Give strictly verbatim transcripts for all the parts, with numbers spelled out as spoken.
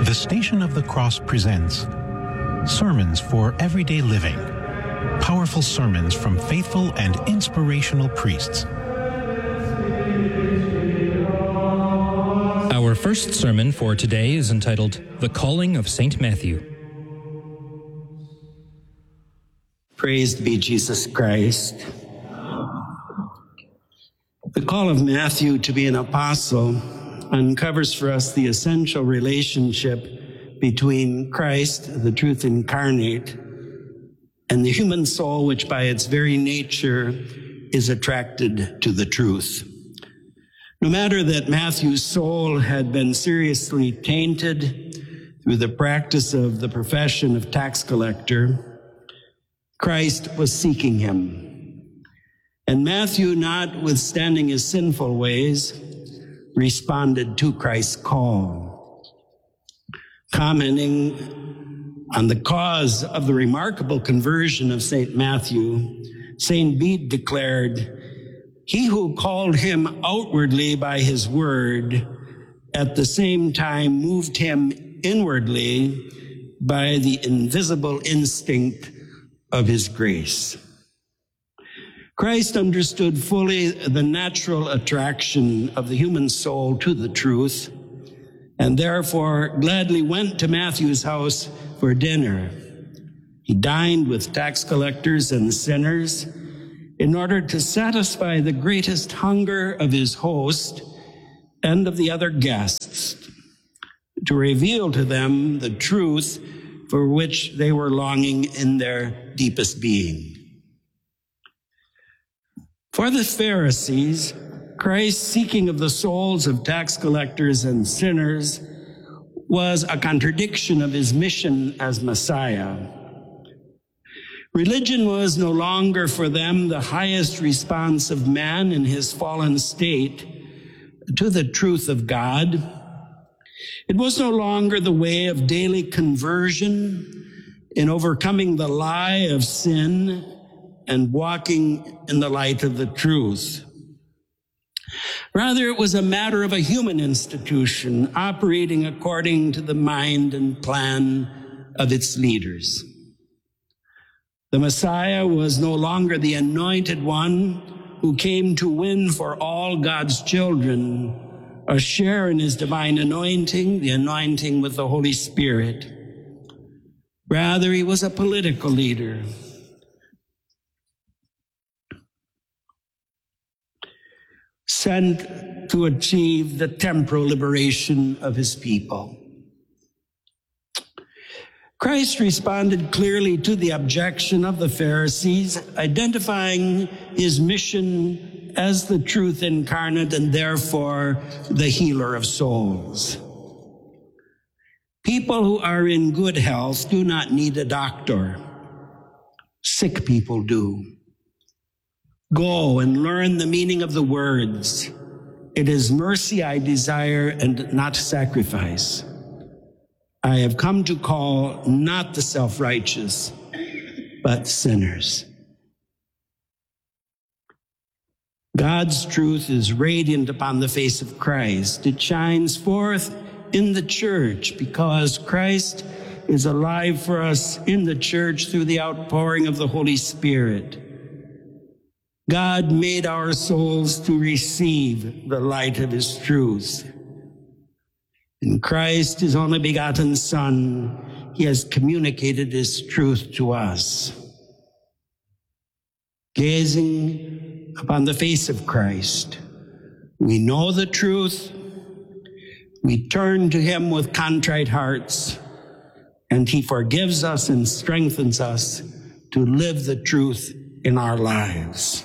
The Station of the Cross presents Sermons for Everyday Living. Powerful sermons from faithful and inspirational priests. Our first sermon for today is entitled The Calling of Saint Matthew. Praised be Jesus Christ. The call of Matthew to be an apostle uncovers for us the essential relationship between Christ, the truth incarnate, and the human soul, which by its very nature is attracted to the truth. No matter that Matthew's soul had been seriously tainted through the practice of the profession of tax collector, Christ was seeking him. And Matthew, notwithstanding his sinful ways, responded to Christ's call. Commenting on the cause of the remarkable conversion of Saint Matthew, Saint Bede declared, "He who called him outwardly by his word, at the same time moved him inwardly by the invisible instinct of his grace." Christ understood fully the natural attraction of the human soul to the truth, and therefore gladly went to Matthew's house for dinner. He dined with tax collectors and sinners in order to satisfy the greatest hunger of his host and of the other guests, to reveal to them the truth for which they were longing in their deepest being. For the Pharisees, Christ's seeking of the souls of tax collectors and sinners was a contradiction of his mission as Messiah. Religion was no longer for them the highest response of man in his fallen state to the truth of God. It was no longer the way of daily conversion in overcoming the lie of sin and walking in the light of the truth. Rather, it was a matter of a human institution operating according to the mind and plan of its leaders. The Messiah was no longer the anointed one who came to win for all God's children a share in his divine anointing, the anointing with the Holy Spirit. Rather, he was a political leader, sent to achieve the temporal liberation of his people. Christ responded clearly to the objection of the Pharisees, identifying his mission as the truth incarnate and therefore the healer of souls. People who are in good health do not need a doctor. Sick people do. Go and learn the meaning of the words. It is mercy I desire and not sacrifice. I have come to call not the self-righteous, but sinners. God's truth is radiant upon the face of Christ. It shines forth in the church because Christ is alive for us in the church through the outpouring of the Holy Spirit. God made our souls to receive the light of his truth. In Christ, his only begotten Son, he has communicated his truth to us. Gazing upon the face of Christ, we know the truth, we turn to him with contrite hearts, and he forgives us and strengthens us to live the truth in our lives.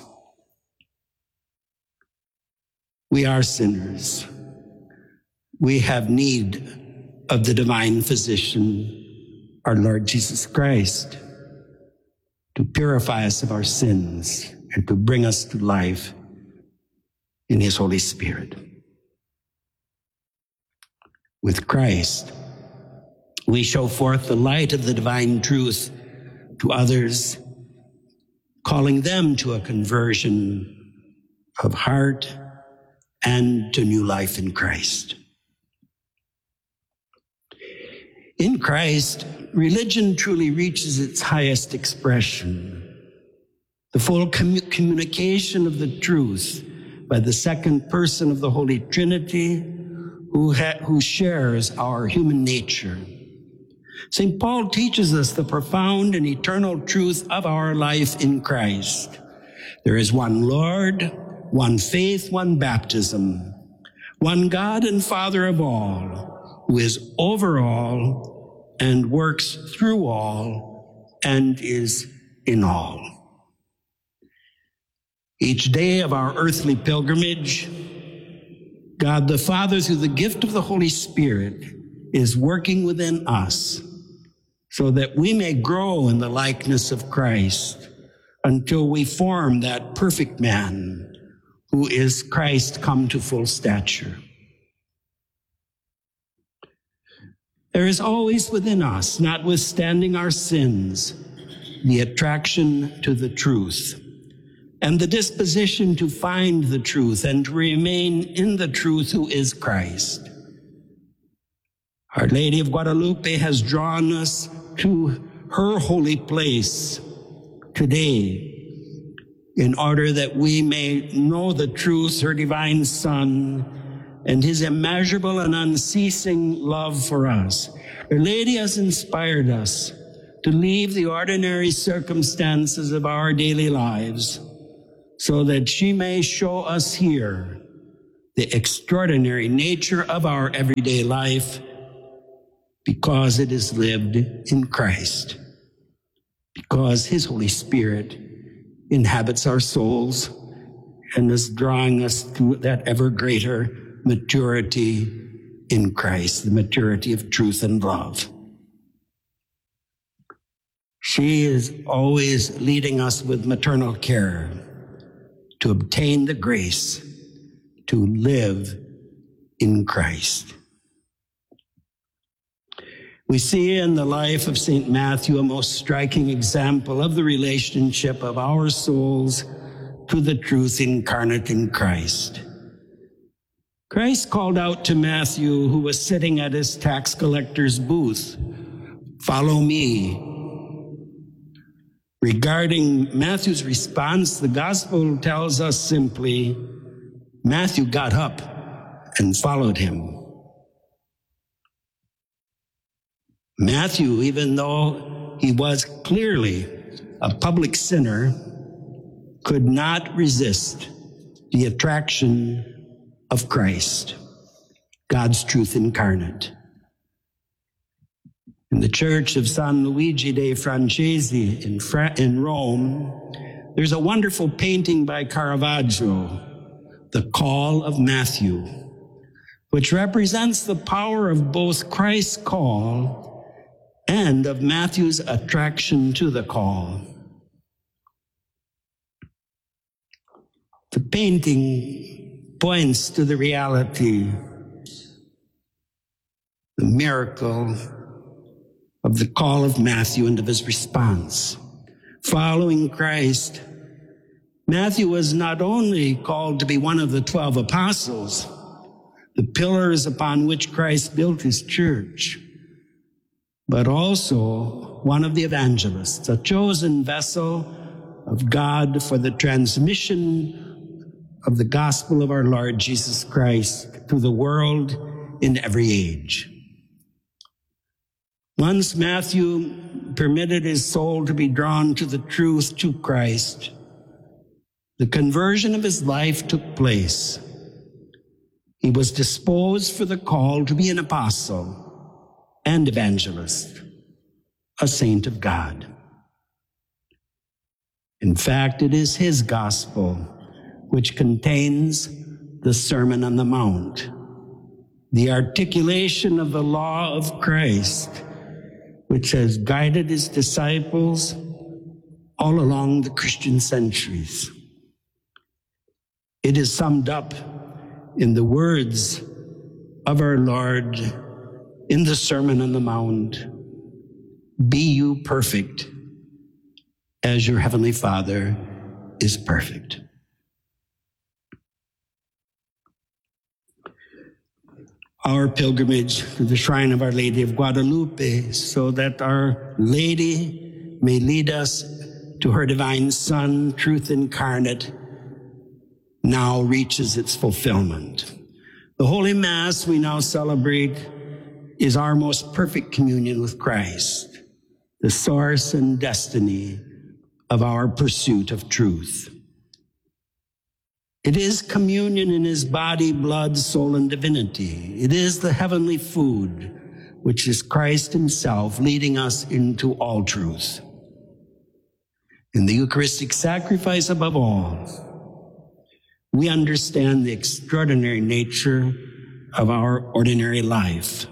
We are sinners. We have need of the divine physician, our Lord Jesus Christ, to purify us of our sins and to bring us to life in his Holy Spirit. With Christ, we show forth the light of the divine truth to others, calling them to a conversion of heart and to new life in Christ. In Christ, religion truly reaches its highest expression. The full commu- communication of the truth by the second person of the Holy Trinity, who, ha- who shares our human nature. Saint Paul teaches us the profound and eternal truth of our life in Christ. There is one Lord, one faith, one baptism, one God and Father of all, who is over all and works through all and is in all. Each day of our earthly pilgrimage, God the Father, through the gift of the Holy Spirit, is working within us so that we may grow in the likeness of Christ until we form that perfect man who is Christ come to full stature. There is always within us, notwithstanding our sins, the attraction to the truth and the disposition to find the truth and to remain in the truth who is Christ. Our Lady of Guadalupe has drawn us to her holy place today in order that we may know the truth, her divine Son, and his immeasurable and unceasing love for us. Our Lady has inspired us to leave the ordinary circumstances of our daily lives so that she may show us here the extraordinary nature of our everyday life because it is lived in Christ, because his Holy Spirit inhabits our souls and is drawing us to that ever greater maturity in Christ, the maturity of truth and love. She is always leading us with maternal care to obtain the grace to live in Christ. We see in the life of Saint Matthew a most striking example of the relationship of our souls to the truth incarnate in Christ. Christ called out to Matthew, who was sitting at his tax collector's booth, "Follow me." Regarding Matthew's response, the gospel tells us simply, Matthew got up and followed him. Matthew, even though he was clearly a public sinner, could not resist the attraction of Christ, God's truth incarnate. In the church of San Luigi dei Francesi in, Fra- in Rome, there's a wonderful painting by Caravaggio, The Call of Matthew, which represents the power of both Christ's call and of Matthew's attraction to the call. The painting points to the reality, the miracle of the call of Matthew and of his response. Following Christ, Matthew was not only called to be one of the twelve apostles, the pillars upon which Christ built his church, but also one of the evangelists, a chosen vessel of God for the transmission of the gospel of our Lord Jesus Christ to the world in every age. Once Matthew permitted his soul to be drawn to the truth, to Christ, the conversion of his life took place. He was disposed for the call to be an apostle and evangelist, a saint of God. In fact, it is his gospel which contains the Sermon on the Mount, the articulation of the law of Christ, which has guided his disciples all along the Christian centuries. It is summed up in the words of our Lord in the Sermon on the Mount, "Be you perfect, as your heavenly Father is perfect." our pilgrimage to the shrine of Our Lady of Guadalupe, so that Our Lady may lead us to her divine Son, truth incarnate, now reaches its fulfillment. The Holy Mass we now celebrate is our most perfect communion with Christ, the source and destiny of our pursuit of truth. It is communion in his body, blood, soul, and divinity. It is the heavenly food, which is Christ himself leading us into all truth. In the Eucharistic sacrifice, above all, we understand the extraordinary nature of our ordinary life.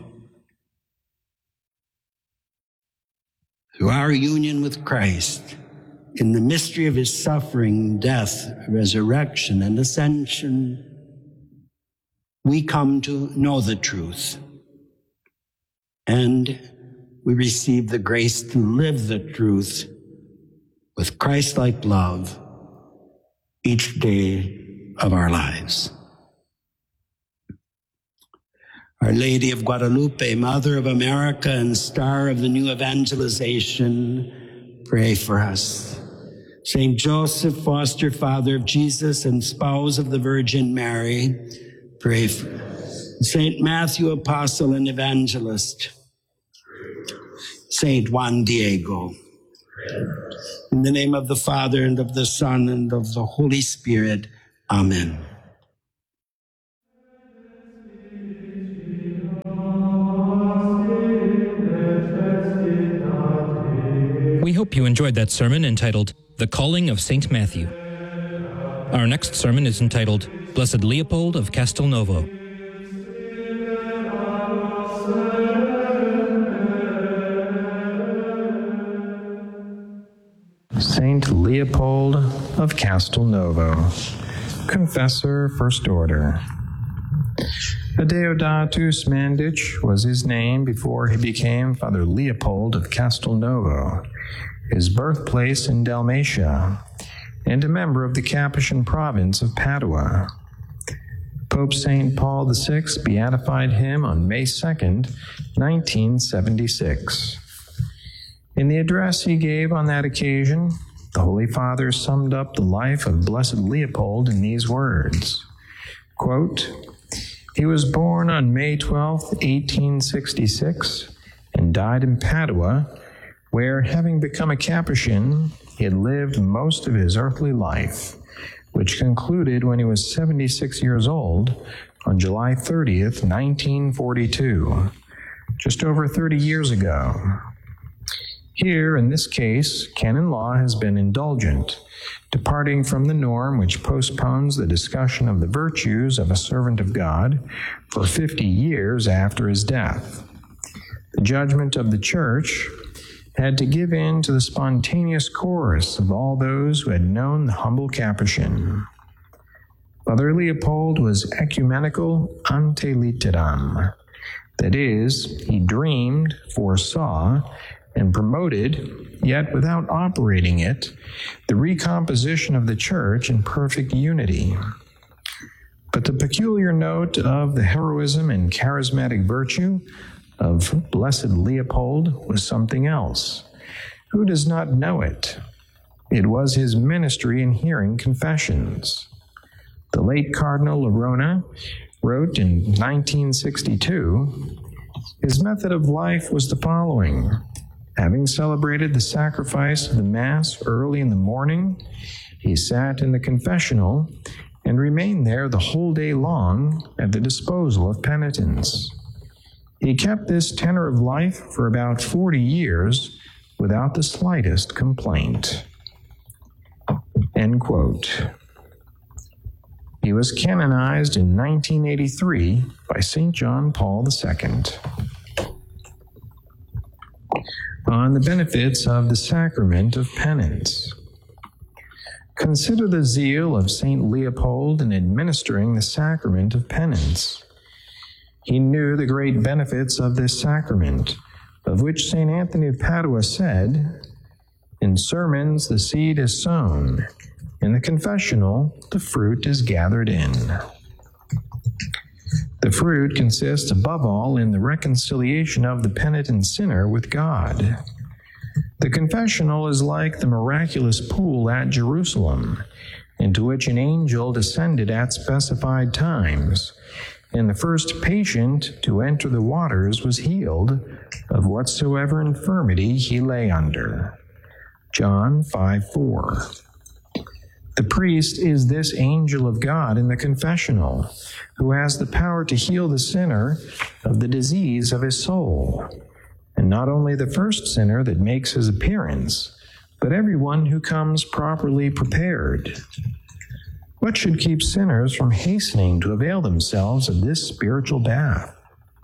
Through our union with Christ, in the mystery of his suffering, death, resurrection, and ascension, we come to know the truth, and we receive the grace to live the truth with Christ-like love each day of our lives. Our Lady of Guadalupe, Mother of America and Star of the New Evangelization, pray for us. Saint Joseph, foster father of Jesus and spouse of the Virgin Mary, pray for us. Saint Matthew, apostle and evangelist. Saint Juan Diego. In the name of the Father, and of the Son, and of the Holy Spirit. Amen. We hope you enjoyed that sermon entitled The Calling of Saint Matthew. Our next sermon is entitled Blessed Leopold of Castelnovo. Saint Leopold of Castelnovo, Confessor, First Order. Adeodatus Mandich was his name before he became Father Leopold of Castelnovo, his birthplace in Dalmatia, and a member of the Capuchin province of Padua. Pope Saint Paul the Sixth beatified him on May second, nineteen seventy-six. In the address he gave on that occasion, the Holy Father summed up the life of Blessed Leopold in these words, quote, "He was born on May twelfth, eighteen sixty-six, and died in Padua, where, having become a Capuchin, he had lived most of his earthly life, which concluded when he was seventy-six years old on July thirtieth, nineteen forty-two, just over thirty years ago. Here, in this case, canon law has been indulgent, departing from the norm which postpones the discussion of the virtues of a servant of God for fifty years after his death. The judgment of the Church had to give in to the spontaneous chorus of all those who had known the humble Capuchin. Father Leopold was ecumenical ante litteram, that is, he dreamed, foresaw, and promoted, yet without operating it, the recomposition of the Church in perfect unity. But the peculiar note of the heroism and charismatic virtue of Blessed Leopold was something else. Who does not know it? It was his ministry in hearing confessions. The late Cardinal Lorona wrote in nineteen sixty-two, his method of life was the following. Having celebrated the sacrifice of the Mass early in the morning, he sat in the confessional and remained there the whole day long at the disposal of penitents. He kept this tenor of life for about forty years without the slightest complaint." End quote. He was canonized in nineteen eighty-three by Saint John Paul the Second. On the benefits of the sacrament of penance. Consider the zeal of Saint Leopold in administering the sacrament of penance. He knew the great benefits of this sacrament, of which Saint Anthony of Padua said, "In sermons the seed is sown, in the confessional the fruit is gathered in." The fruit consists above all in the reconciliation of the penitent sinner with God. The confessional is like the miraculous pool at Jerusalem, into which an angel descended at specified times, and the first patient to enter the waters was healed of whatsoever infirmity he lay under. John five four. The priest is this angel of God in the confessional, who has the power to heal the sinner of the disease of his soul, and not only the first sinner that makes his appearance, but everyone who comes properly prepared. What should keep sinners from hastening to avail themselves of this spiritual bath?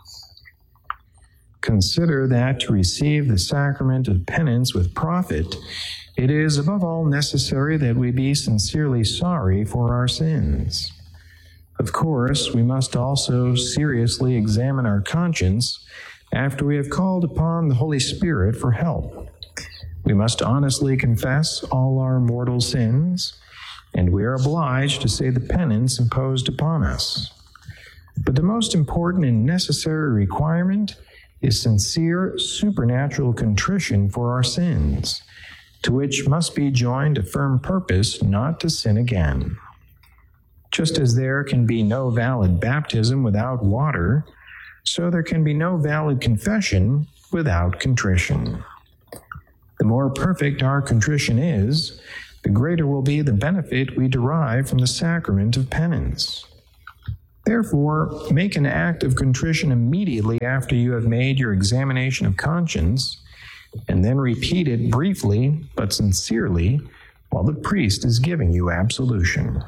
Consider that to receive the sacrament of penance with profit, it is above all necessary that we be sincerely sorry for our sins. Of course, we must also seriously examine our conscience after we have called upon the Holy Spirit for help. We must honestly confess all our mortal sins, and we are obliged to say the penance imposed upon us. But the most important and necessary requirement is sincere supernatural contrition for our sins, to which must be joined a firm purpose not to sin again. Just as there can be no valid baptism without water, so there can be no valid confession without contrition. The more perfect our contrition is, the greater will be the benefit we derive from the sacrament of penance. Therefore, make an act of contrition immediately after you have made your examination of conscience, and then repeat it briefly but sincerely while the priest is giving you absolution.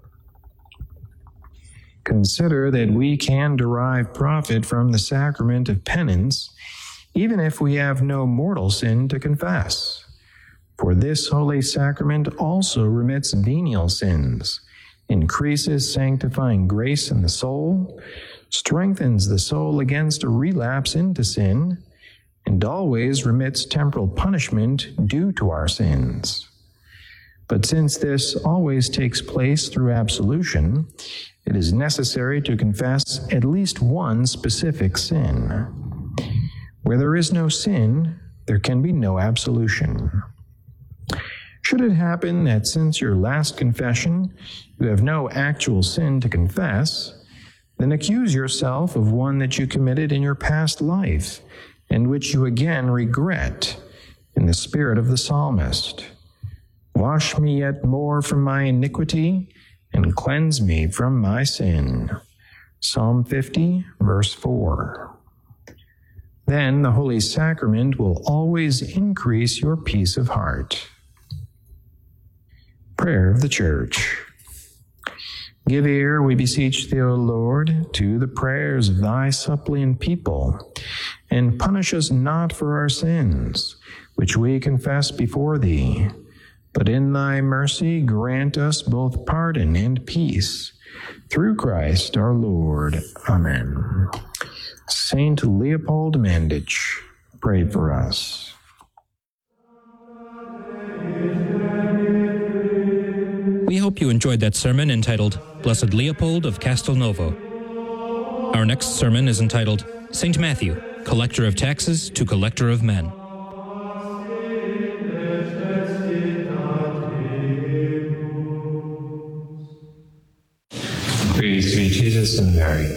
Consider that we can derive profit from the sacrament of penance, even if we have no mortal sin to confess. For this holy sacrament also remits venial sins, increases sanctifying grace in the soul, strengthens the soul against a relapse into sin, and always remits temporal punishment due to our sins. But since this always takes place through absolution, it is necessary to confess at least one specific sin. Where there is no sin, there can be no absolution. Should it happen that since your last confession you have no actual sin to confess, then accuse yourself of one that you committed in your past life, and which you again regret, in the spirit of the psalmist. Wash me yet more from my iniquity, and cleanse me from my sin. Psalm fifty, verse four. Then the Holy Sacrament will always increase your peace of heart. Prayer of the Church. Give ear, we beseech thee, O Lord, to the prayers of thy suppliant people, and punish us not for our sins, which we confess before thee, but in thy mercy grant us both pardon and peace. Through Christ our Lord. Amen. Saint Leopold Mandich, pray for us. We hope you enjoyed that sermon entitled Blessed Leopold of Castelnovo. Our next sermon is entitled Saint Matthew, Collector of Taxes to Collector of Men. Praise be Jesus and Mary.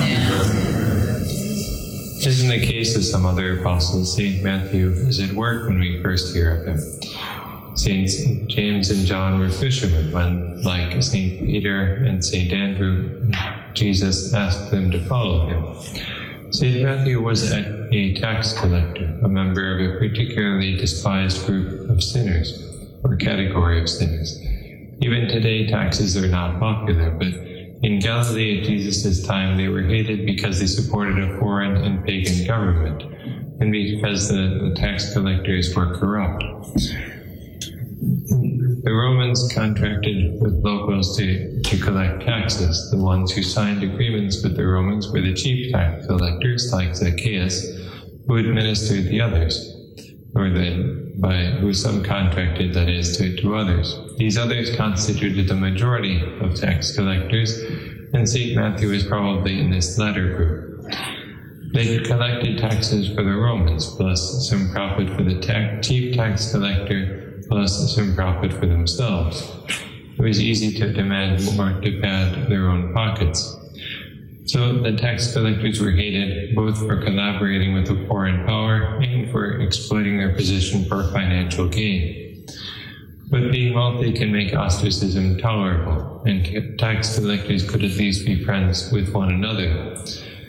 As in the case of some other apostles, Saint Matthew is at work when we first hear of him. Saints James and John were fishermen when, like Saint Peter and Saint Andrew, Jesus asked them to follow him. Saint Matthew was a, a tax collector, a member of a particularly despised group of sinners, or category of sinners. Even today, taxes are not popular, but in Galilee at Jesus' time, they were hated because they supported a foreign and pagan government, and because the, the tax collectors were corrupt. The Romans contracted with locals to, to collect taxes. The ones who signed agreements with the Romans were the chief tax collectors, like Zacchaeus, who administered the others, or the, by who subcontracted, that is, to, to others. These others constituted the majority of tax collectors, and and Saint Matthew is probably in this latter group. They collected taxes for the Romans, plus some profit for the ta- chief tax collector, plus some profit for themselves. It was easy to demand more to pad their own pockets. So the tax collectors were hated both for collaborating with the poor in power and for exploiting their position for financial gain. But being wealthy can make ostracism tolerable, and tax collectors could at least be friends with one another.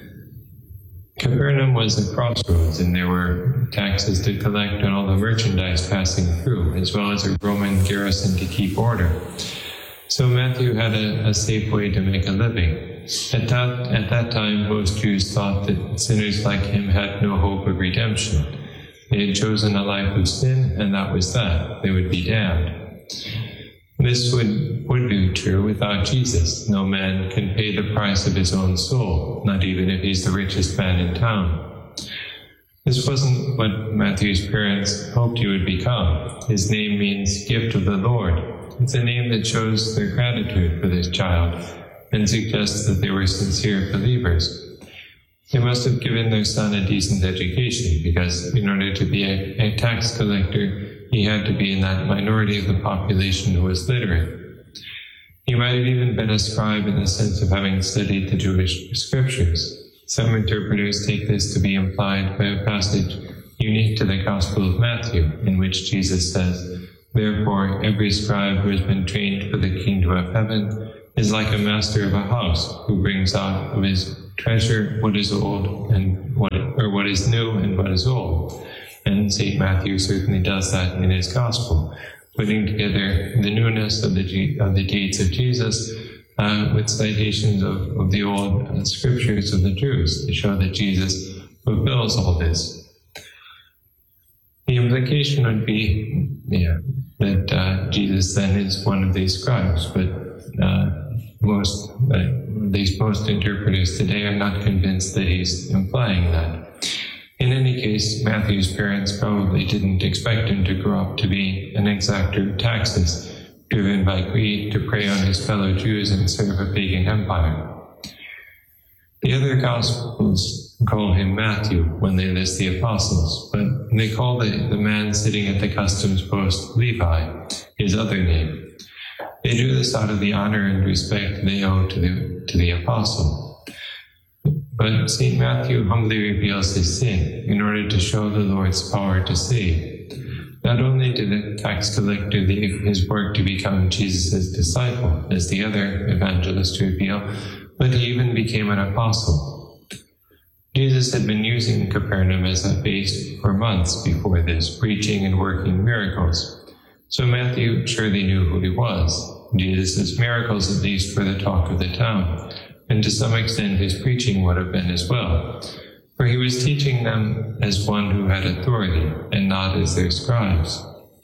Capernaum was a crossroads, and there were taxes to collect on all the merchandise passing through, as well as a Roman garrison to keep order. So Matthew had a, a safe way to make a living. At that, at that time, most Jews thought that sinners like him had no hope of redemption. They had chosen a life of sin, and that was that. They would be damned. This would, would be true without Jesus. No man can pay the price of his own soul, not even if he's the richest man in town. This wasn't what Matthew's parents hoped he would become. His name means gift of the Lord. It's a name that shows their gratitude for this child and suggests that they were sincere believers. They must have given their son a decent education, because in order to be a, a tax collector, he had to be in that minority of the population who was literate. He might have even been a scribe in the sense of having studied the Jewish scriptures. Some interpreters take this to be implied by a passage unique to the Gospel of Matthew, in which Jesus says, "Therefore every scribe who has been trained for the kingdom of heaven is like a master of a house, who brings out of his treasure what is old and what, or what is new and what is old." And Saint Matthew certainly does that in his Gospel, putting together the newness of the, of the deeds of Jesus uh, with citations of, of the old uh, scriptures of the Jews to show that Jesus fulfills all this. The implication would be yeah, that uh, Jesus then is one of these scribes, but uh, most, uh, at least most interpreters today are not convinced that he's implying that. In any case, Matthew's parents probably didn't expect him to grow up to be an exactor of taxes, driven by greed to prey on his fellow Jews and serve a pagan empire. The other Gospels call him Matthew when they list the apostles, but they call the, the man sitting at the customs post Levi, his other name. They do this out of the honor and respect they owe to the, to the apostle. But Saint Matthew humbly reveals his sin in order to show the Lord's power to save. Not only did the tax collector leave his work to become Jesus' disciple, as the other evangelists reveal, but he even became an apostle. Jesus had been using Capernaum as a base for months before this, preaching and working miracles. So Matthew surely knew who he was. Jesus' miracles at least were the talk of the town, and to some extent his preaching would have been as well, for he was teaching them as one who had authority, and not as their scribes.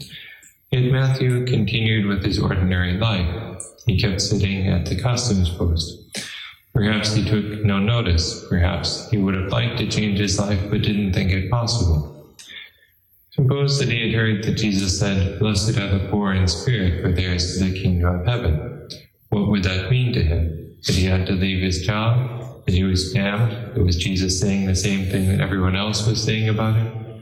Yet Matthew continued with his ordinary life. He kept sitting at the customs post. Perhaps he took no notice. Perhaps he would have liked to change his life, but didn't think it possible. Suppose that he had heard that Jesus said, "Blessed are the poor in spirit, for theirs is the kingdom of heaven." What would that mean to him? That he had to leave his job? That he was damned? That was Jesus saying the same thing that everyone else was saying about him?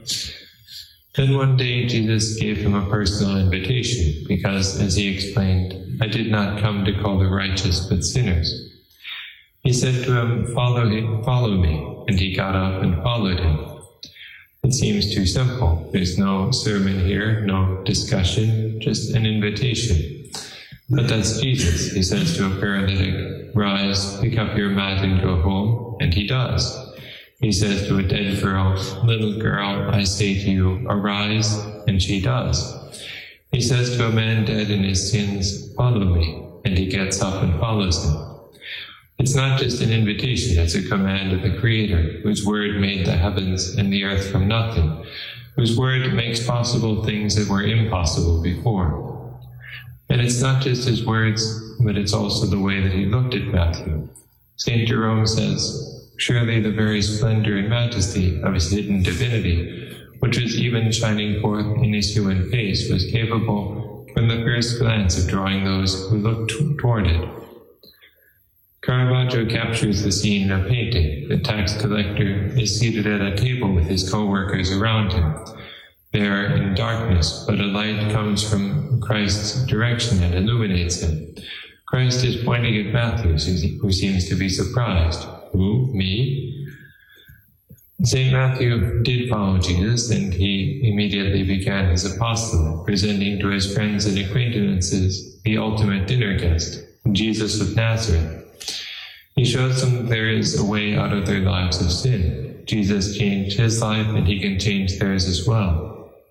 Then one day Jesus gave him a personal invitation, because, as he explained, "I did not come to call the righteous, but sinners." He said to him, follow, him, follow me, and he got up and followed him. It seems too simple. There's no sermon here, no discussion, just an invitation. But that's Jesus. He says to a paralytic, "Rise, pick up your mat and go home," and he does. He says to a dead girl, "Little girl, I say to you, arise," and she does. He says to a man dead in his sins, "Follow me," and he gets up and follows him. It's not just an invitation, it's a command of the Creator, whose word made the heavens and the earth from nothing, whose word makes possible things that were impossible before. And it's not just his words, but it's also the way that he looked at Matthew. Saint Jerome says, "Surely the very splendor and majesty of his hidden divinity, which was even shining forth in his human face, was capable from the first glance of drawing those who looked t- toward it." Caravaggio captures the scene in a painting. The tax collector is seated at a table with his co-workers around him. They are in darkness, but a light comes from Christ's direction and illuminates him. Christ is pointing at Matthew, who seems to be surprised. Who? Me? Saint Matthew did follow Jesus, and he immediately began his apostolate, presenting to his friends and acquaintances the ultimate dinner guest, Jesus of Nazareth. He shows them there is a way out of their lives of sin. Jesus changed his life, and he can change theirs as well.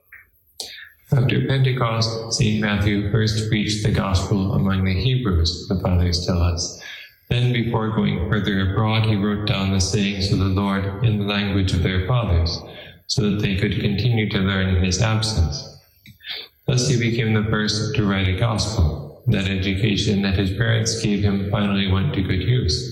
After Pentecost, Saint Matthew first preached the gospel among the Hebrews, the fathers tell us. Then, before going further abroad, he wrote down the sayings of the Lord in the language of their fathers, so that they could continue to learn in his absence. Thus he became the first to write a gospel. That education that his parents gave him finally went to good use.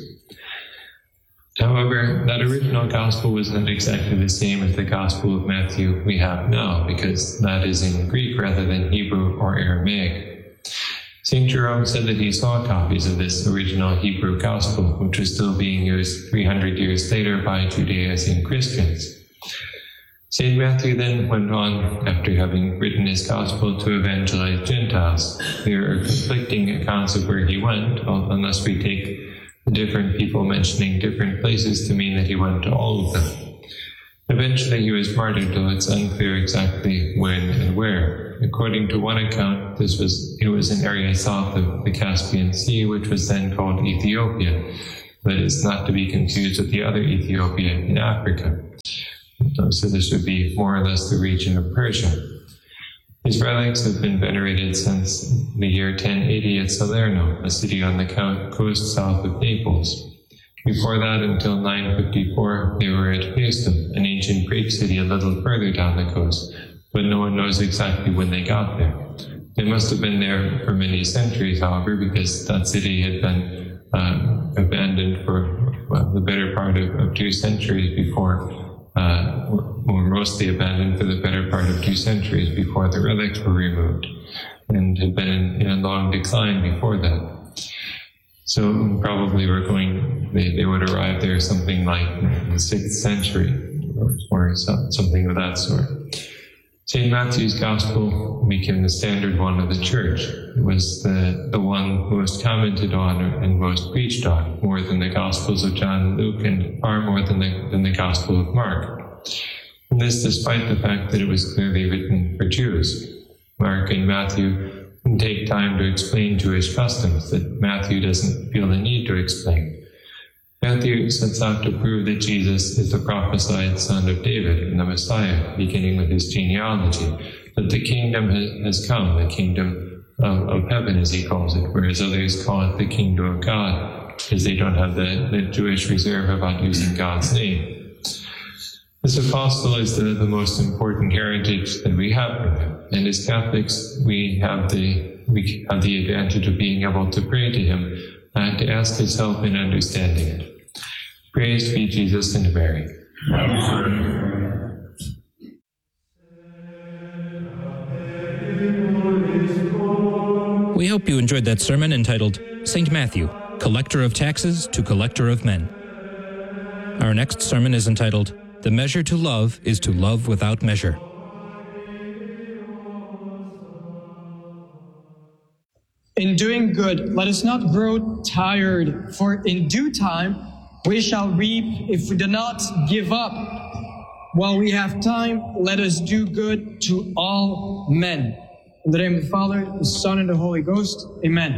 However, that original gospel was not exactly the same as the gospel of Matthew we have now, because that is in Greek rather than Hebrew or Aramaic. Saint Jerome said that he saw copies of this original Hebrew gospel, which was still being used three hundred years later by Judaizing Christians. Saint Matthew then went on, after having written his gospel, to evangelize Gentiles. There are conflicting accounts of where he went, unless we take different people mentioning different places to mean that he went to all of them. Eventually he was martyred, though it's unclear exactly when and where. According to one account, this was it was an area south of the Caspian Sea, which was then called Ethiopia, but is not to be confused with the other Ethiopia in Africa. So this would be more or less the region of Persia. His relics have been venerated since the year ten eighty at Salerno, a city on the coast south of Naples. Before that, until nine fifty-four, they were at Paestum, an ancient Greek city a little further down the coast, but no one knows exactly when they got there. They must have been there for many centuries, however, because that city had been uh, abandoned for well, the better part of, of two centuries before Uh, were mostly abandoned for the better part of two centuries before the relics were removed, and had been in, in a long decline before that. So probably we're going, they, they would arrive there something like the sixth century, or, or something of that sort. Saint Matthew's Gospel became the standard one of the Church. It was the, the one most commented on and most preached on, more than the Gospels of John and Luke, and far more than the, than the Gospel of Mark. And this despite the fact that it was clearly written for Jews. Mark and Matthew take time to explain Jewish customs that Matthew doesn't feel the need to explain. Matthew sets out to prove that Jesus is the prophesied son of David and the Messiah, beginning with his genealogy, that the kingdom has come, the kingdom of, of heaven, as he calls it, whereas others call it the kingdom of God, because they don't have the, the Jewish reserve about using God's name. This apostle is the, the most important heritage that we have from him, and as Catholics, we have the we have the advantage of being able to pray to him and to ask his help in understanding it. Praise be Jesus and Mary. We hope you enjoyed that sermon entitled Saint Matthew, Collector of Taxes to Collector of Men. Our next sermon is entitled The Measure to Love is to Love Without Measure. In doing good, let us not grow tired, for in due time we shall reap if we do not give up. While we have time, let us do good to all men. In the name of the Father, the Son, and the Holy Ghost. Amen.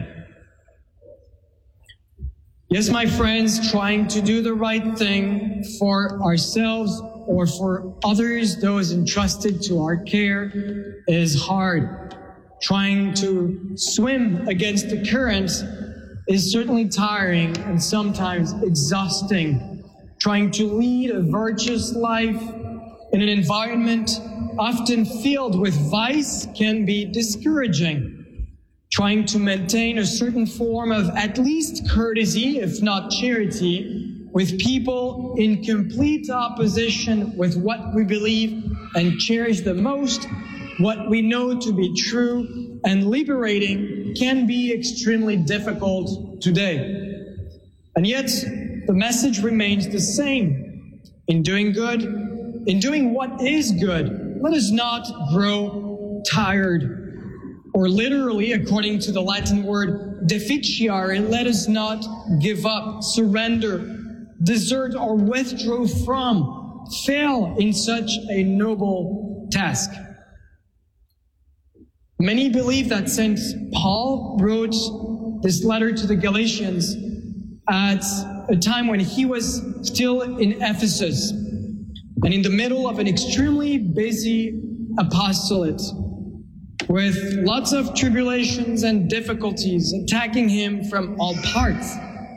Yes, my friends, trying to do the right thing for ourselves or for others, those entrusted to our care, is hard. Trying to swim against the currents is certainly tiring and sometimes exhausting. Trying to lead a virtuous life in an environment often filled with vice can be discouraging. Trying to maintain a certain form of at least courtesy, if not charity, with people in complete opposition with what we believe and cherish the most, what we know to be true and liberating, can be extremely difficult today. And yet, the message remains the same. In doing good, in doing what is good, let us not grow tired. Or literally, according to the Latin word deficiare, let us not give up, surrender, desert, or withdraw from, fail in such a noble task. Many believe that Saint Paul wrote this letter to the Galatians at a time when he was still in Ephesus and in the middle of an extremely busy apostolate, with lots of tribulations and difficulties attacking him from all parts.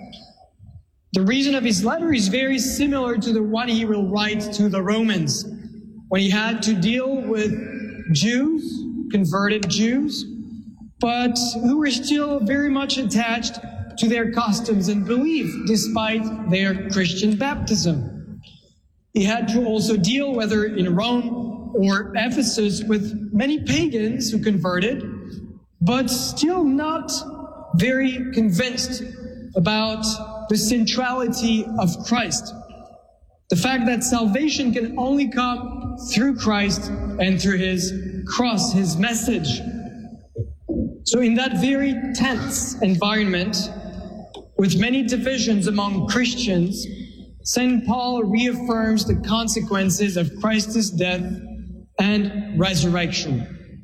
The reason of his letter is very similar to the one he will write to the Romans, when he had to deal with Jews, converted Jews, but who were still very much attached to their customs and belief, despite their Christian baptism. He had to also deal, whether in Rome or Ephesus, with many pagans who converted, but still not very convinced about the centrality of Christ. The fact that salvation can only come through Christ and through his cross, his message. So in that very tense environment, with many divisions among Christians, Saint Paul reaffirms the consequences of Christ's death and resurrection.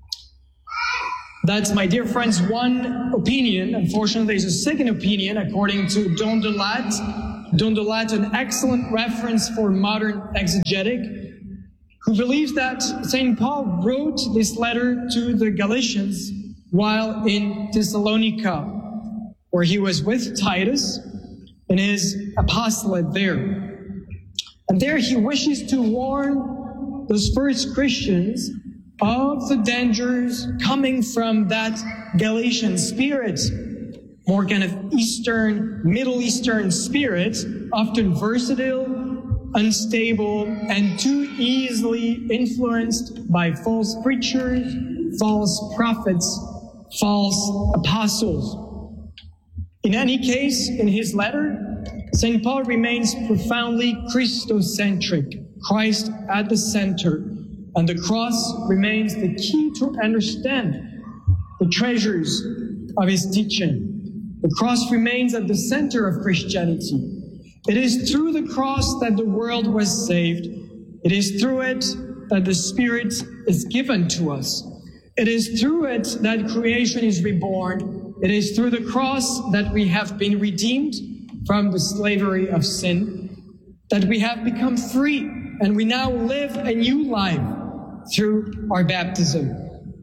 That's, my dear friends, one opinion. Unfortunately, there's a second opinion, according to Don de Latte. Don de Latte, an excellent reference for modern exegetic, who believes that Saint Paul wrote this letter to the Galatians while in Thessalonica, where he was with Titus in his apostolate there. And there he wishes to warn those first Christians of the dangers coming from that Galatian spirit, more kind of Eastern, Middle Eastern spirit, often versatile, unstable, and too easily influenced by false preachers, false prophets, false apostles. In any case, in his letter, Saint Paul remains profoundly Christocentric, Christ at the center, and the cross remains the key to understand the treasures of his teaching. The cross remains at the center of Christianity. It is through the cross that the world was saved. It is through it that the Spirit is given to us. It is through it that creation is reborn. It is through the cross that we have been redeemed from the slavery of sin, that we have become free, and we now live a new life through our baptism.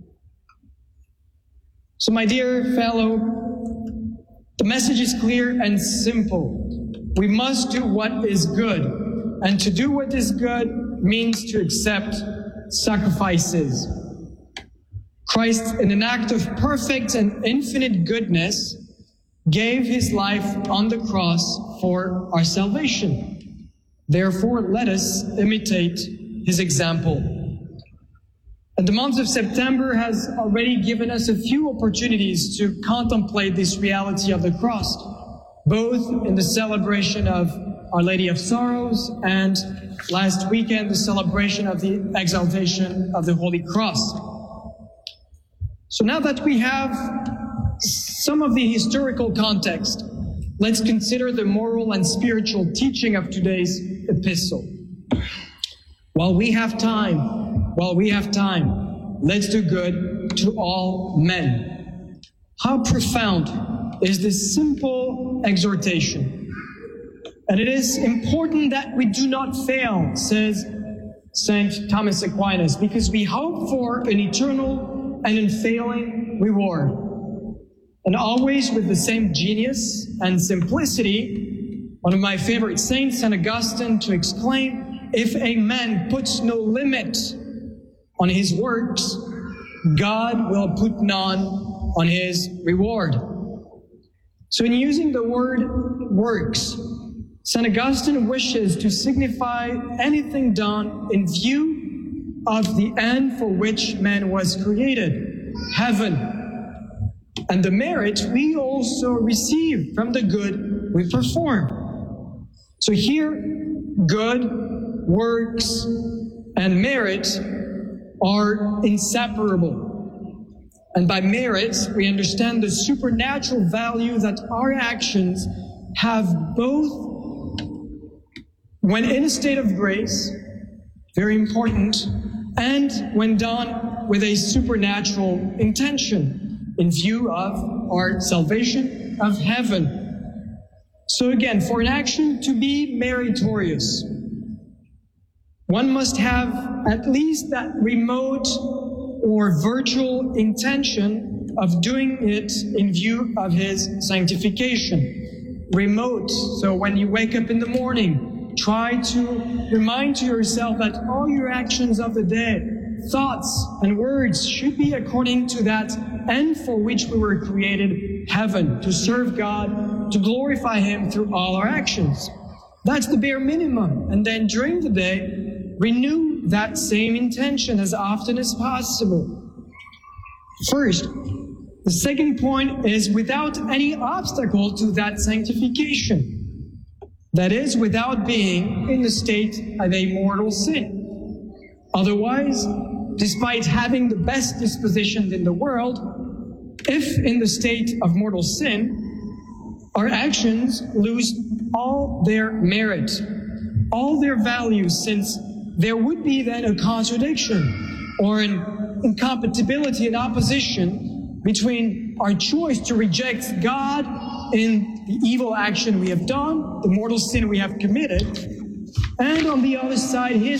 So, my dear fellow, the message is clear and simple. We must do what is good, and to do what is good means to accept sacrifices. Christ, in an act of perfect and infinite goodness, gave his life on the cross for our salvation. Therefore, let us imitate his example. And the month of September has already given us a few opportunities to contemplate this reality of the cross, both in the celebration of Our Lady of Sorrows and last weekend, the celebration of the exaltation of the Holy Cross. So now that we have some of the historical context, let's consider the moral and spiritual teaching of today's epistle. While we have time, while we have time, let's do good to all men. How profound is this simple exhortation? And it is important that we do not fail, says Saint Thomas Aquinas, because we hope for an eternal and unfailing reward. And always with the same genius and simplicity, one of my favorite saints, Saint Augustine, to exclaim, if a man puts no limit on his works, God will put none on his reward. So in using the word works, Saint Augustine wishes to signify anything done in view of the end for which man was created, heaven, and the merit we also receive from the good we perform. So here, good, works, and merit are inseparable. And by merit, we understand the supernatural value that our actions have both when in a state of grace, very important, and when done with a supernatural intention in view of our salvation of heaven. So again, for an action to be meritorious, one must have at least that remote or virtual intention of doing it in view of his sanctification. Remote, so when you wake up in the morning, try to remind to yourself that all your actions of the day, thoughts and words should be according to that end for which we were created, heaven, to serve God, to glorify Him through all our actions. That's the bare minimum. And then during the day, renew that same intention as often as possible. First, the second point is without any obstacle to that sanctification. That is, without being in the state of a mortal sin. Otherwise, despite having the best disposition in the world, if in the state of mortal sin, our actions lose all their merit, all their value, since there would be then a contradiction or an incompatibility, an opposition between our choice to reject God in the evil action we have done, the mortal sin we have committed, and on the other side, His